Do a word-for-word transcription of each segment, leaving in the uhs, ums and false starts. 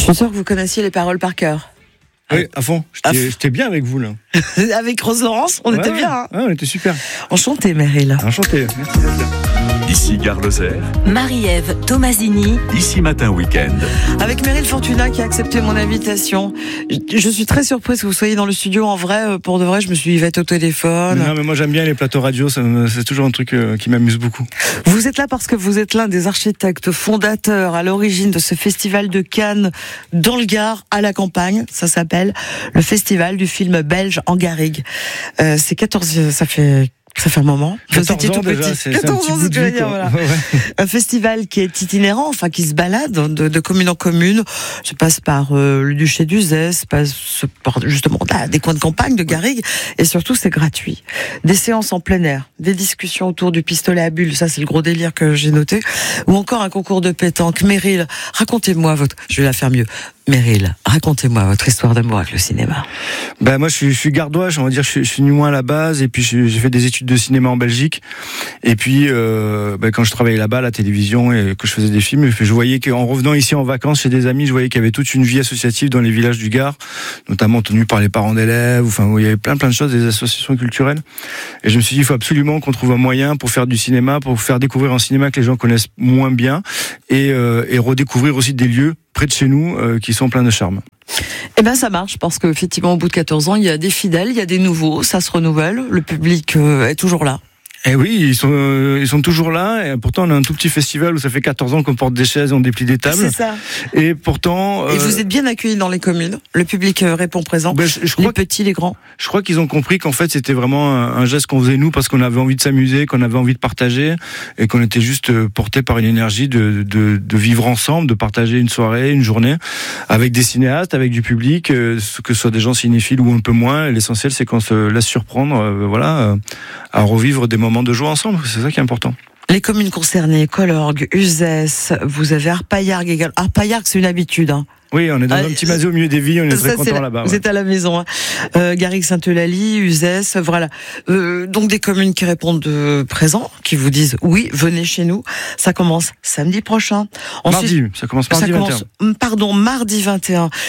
suis sûr que vous connaissiez les paroles par cœur. Oui, à fond. J'étais, j'étais bien avec vous, là. Avec Rose Laurence, on ouais, était bien. Hein. Ouais, on était super. Enchanté, Meryl. Enchanté. Merci d'être là. Ici Gare Lozère. Marie-Ève Tomasini. Ici Matin Week-end. Avec Meryl Fortuna qui a accepté mon invitation. Je, je suis très surprise que vous soyez dans le studio. En vrai, pour de vrai, je me suis dit, il va être au téléphone. Mais non, mais moi j'aime bien les plateaux radio. Ça me, c'est toujours un truc euh, qui m'amuse beaucoup. Vous êtes là parce que vous êtes l'un des architectes fondateurs à l'origine de ce festival de Cannes dans le Gard, à la campagne. Ça s'appelle le festival du film belge en garrigue. Euh, c'est quatorze, ça fait Ça fait un moment. quatorze C'était ans tout déjà, petit. c'est, quatorze c'est un ans, petit c'est bout ce que je veux de dire, vie, voilà. ouais, ouais. Un festival qui est itinérant, enfin qui se balade de, de commune en commune. Je passe par euh, le duché d'Uzès, passe par justement là, des coins de campagne de garrigue, et surtout c'est gratuit. Des séances en plein air, des discussions autour du pistolet à bulles, ça c'est le gros délire que j'ai noté, ou encore un concours de pétanque. Meryl, racontez-moi votre. Je vais la faire mieux. Meryl, racontez-moi votre histoire d'amour avec le cinéma. Ben moi je suis, je suis gardois, on va dire, je suis, je suis numois à la base, et puis je, j'ai fait des études de cinéma en Belgique. Et puis euh, ben quand je travaillais là-bas à la télévision et que je faisais des films, je voyais qu'en revenant ici en vacances chez des amis, je voyais qu'il y avait toute une vie associative dans les villages du Gard, notamment tenue par les parents d'élèves, enfin où il y avait plein plein de choses, des associations culturelles. Et je me suis dit il faut absolument qu'on trouve un moyen pour faire du cinéma, pour faire découvrir un cinéma que les gens connaissent moins bien, et, euh, et redécouvrir aussi des lieux près de chez nous euh, qui sont pleins de charme. Eh ben ça marche parce qu'effectivement au bout de quatorze ans il y a des fidèles, il y a des nouveaux, ça se renouvelle, le public euh, est toujours là. Eh oui, ils sont euh, ils sont toujours là, et pourtant on a un tout petit festival où ça fait quatorze ans qu'on porte des chaises, on déplie des tables. C'est ça. Et pourtant Et euh, vous êtes bien accueillis dans les communes. Le public euh, répond présent. Ben, je, je les crois petits, les grands. Je crois qu'ils ont compris qu'en fait c'était vraiment un, un geste qu'on faisait nous parce qu'on avait envie de s'amuser, qu'on avait envie de partager, et qu'on était juste porté par une énergie de, de, de vivre ensemble, de partager une soirée, une journée avec des cinéastes, avec du public, que ce soit des gens cinéphiles ou un peu moins. Et l'essentiel c'est qu'on se laisse surprendre, euh, voilà, euh, à revivre des moments de joie ensemble. C'est ça qui est important. Les communes concernées, Collorgue, Uzès, vous avez Arpaillargues également. Arpaillargues, c'est une habitude, hein. Oui, on est dans Ah, un petit masé au milieu des villes, on est ça, très content la, là-bas. Vous ouais. êtes à la maison, hein. euh, Garrigues-Sainte-Eulalie, Uzès, voilà. Euh, donc des communes qui répondent euh, présent, qui vous disent oui, venez chez nous. Ça commence samedi prochain. Ensuite, mardi, ça commence mardi ça vingt et un. Commence, pardon, mardi vingt et un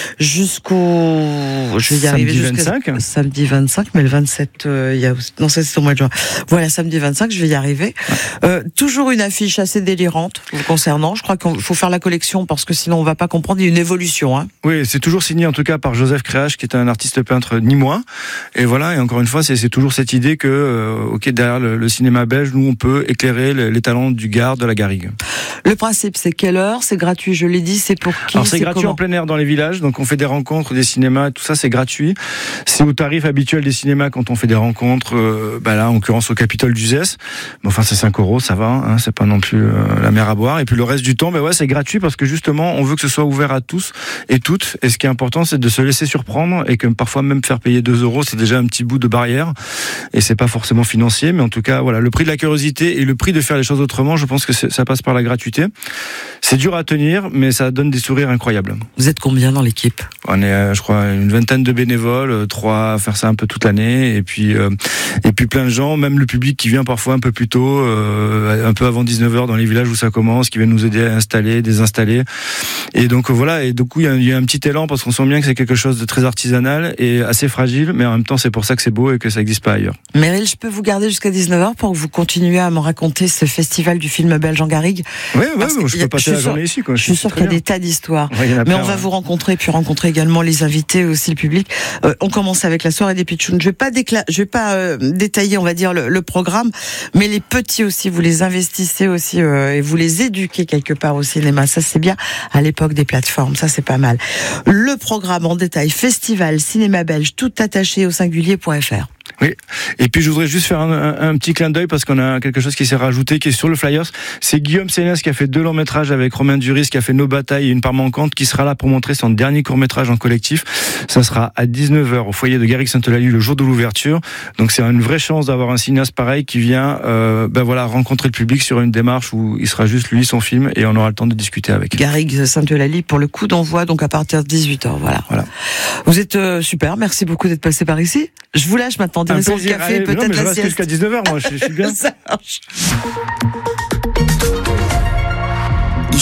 jusqu'au. Je vais y Samedi arriver jusqu'à vingt-cinq. samedi vingt-cinq, mais le vingt-sept, euh, il y a non, c'est au mois de juin. Voilà, samedi vingt-cinq, je vais y arriver. Ouais. Euh, toujours une affiche assez délirante vous concernant. Je crois qu'il faut faire la collection parce que sinon on va pas comprendre. Il y a une évolution, hein. Oui, c'est toujours signé en tout cas par Joseph Créache, qui est un artiste peintre nîmois. Et voilà, et encore une fois, c'est, c'est toujours cette idée que, euh, ok, derrière le, le cinéma belge, nous on peut éclairer les, les talents du Gard, de la Garrigue. Le principe, c'est quelle heure, c'est gratuit, je l'ai dit, c'est pour qui? Alors c'est, c'est gratuit comment en plein air dans les villages, donc on fait des rencontres, des cinémas, tout ça c'est gratuit. C'est au tarif habituel des cinémas quand on fait des rencontres, euh, bah là en l'occurrence au Capitole d'Uzès. Mais enfin c'est cinq euros, ça va, hein, c'est pas non plus euh, la mer à boire. Et puis le reste du temps, bah ouais, c'est gratuit parce que justement on veut que ce soit ouvert à tous et toutes. Et ce qui est important, c'est de se laisser surprendre, et que parfois même faire payer deux euros, c'est déjà un petit bout de barrière. Et c'est pas forcément financier, mais en tout cas voilà, le prix de la curiosité et le prix de faire les choses autrement, je pense que ça passe par la gratuité. C'est dur à tenir, mais ça donne des sourires incroyables. Vous êtes combien dans l'équipe? On est, je crois, une vingtaine de bénévoles, trois à faire ça un peu toute l'année, et puis euh, et puis plein de gens, même le public qui vient parfois un peu plus tôt, euh, un peu avant dix-neuf heures dans les villages où ça commence, qui vient nous aider à installer, désinstaller. Et donc voilà, et du coup il y a, il y a un petit élan parce qu'on sent bien que c'est quelque chose de très artisanal et assez fragile, mais en même temps c'est pour ça que c'est beau et que ça n'existe pas ailleurs. Meryl, je peux vous garder jusqu'à dix-neuf heures pour que vous continuiez à me raconter ce festival du film belge en Garrigue? Oui, oui, je peux a, passer je la journée ici. Quoi. Je suis sûr qu'il y a des tas d'histoires. Ouais, mais plein, on va ouais. vous rencontrer, puis rencontrer également les invités, aussi le public. Euh, on commence avec la soirée des pitchouns. Je vais pas décla- je vais pas euh, détailler, on va dire, le, le programme, mais les petits aussi, vous les investissez aussi euh, et vous les éduquez quelque part au cinéma. Ça c'est bien à l'époque des plateformes, ça c'est pas mal. Le programme en détail, festival cinéma belge, tout attaché au singulier point f r. Oui. Et puis je voudrais juste faire un, un, un petit clin d'œil parce qu'on a quelque chose qui s'est rajouté, qui est sur le flyers. C'est Guillaume Sénès qui a fait deux longs métrages avec Romain Duris, qui a fait Nos batailles et Une part manquante, qui sera là pour montrer son dernier court métrage en collectif. Ça sera à dix-neuf heures au foyer de Garrigues-Sainte-Eulalie le jour de l'ouverture. Donc c'est une vraie chance d'avoir un cinéaste pareil qui vient, euh, ben voilà, rencontrer le public sur une démarche où il sera juste lui, son film, et on aura le temps de discuter avec. Garrigues-Sainte-Eulalie pour le coup d'envoi, donc à partir de dix-huit heures. Voilà. Voilà. Vous êtes euh, super. Merci beaucoup d'être passé par ici. Je vous lâche maintenant. Un Direction le plaisir. café, Allez, peut-être non, mais je la reste sieste. jusqu'à dix-neuf heures, moi, je, je suis bien. Ça marche. Ici, vous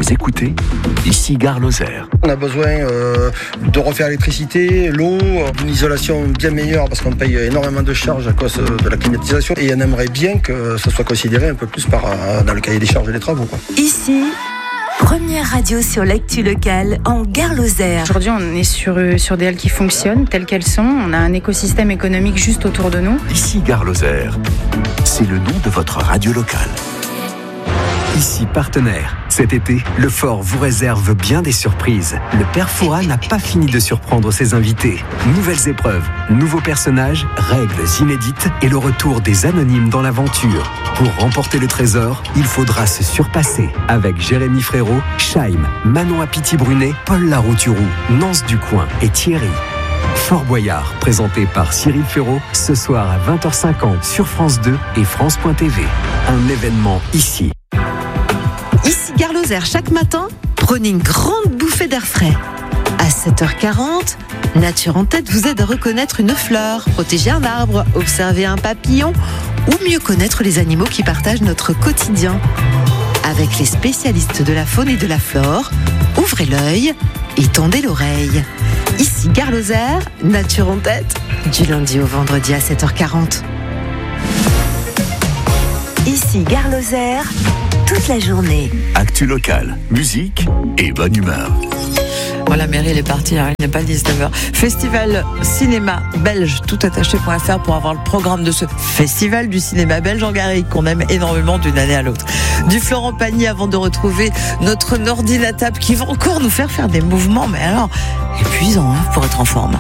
Vous écoutez ici Gare Lozère. On a besoin euh, de refaire l'électricité, l'eau, une isolation bien meilleure parce qu'on paye énormément de charges à cause de la climatisation et on aimerait bien que ça soit considéré un peu plus par, dans le cahier des charges des travaux, quoi. Ici, première radio sur l'actu locale en Gare Lozère. Aujourd'hui, on est sur, sur des halles qui fonctionnent telles qu'elles sont. On a un écosystème économique juste autour de nous. Ici Gare Lozère. C'est le nom de votre radio locale. Ici partenaire. Cet été, le Fort vous réserve bien des surprises. Le Père Fouras n'a pas fini de surprendre ses invités. Nouvelles épreuves, nouveaux personnages, règles inédites et le retour des anonymes dans l'aventure. Pour remporter le trésor, il faudra se surpasser. Avec Jérémy Frérot, Chaim, Manon Apiti-Brunet, Paul Larouturou, Nance Ducoing et Thierry. Fort Boyard, présenté par Cyril Ferraud, ce soir à vingt heures cinquante sur France deux et France point T V. Un événement ici. Ici Gare Lozère, chaque matin, prenez une grande bouffée d'air frais. À sept heures quarante, Nature en tête vous aide à reconnaître une fleur, protéger un arbre, observer un papillon ou mieux connaître les animaux qui partagent notre quotidien. Avec les spécialistes de la faune et de la flore, ouvrez l'œil et tendez l'oreille. Ici Gare Lozère, Nature en tête, du lundi au vendredi à sept heures quarante. Ici Gare Lozère, toute la journée. Actu locale, musique et bonne humeur. Voilà, Mary, elle est partie, hein, il n'est pas dix-neuf heures. Festival cinéma belge, toutattaché point f r pour avoir le programme de ce festival du cinéma belge en Garrigue qu'on aime énormément d'une année à l'autre. Du Florent Pagny avant de retrouver notre Nordinatable qui va encore nous faire faire des mouvements, mais alors épuisant hein, pour être en forme.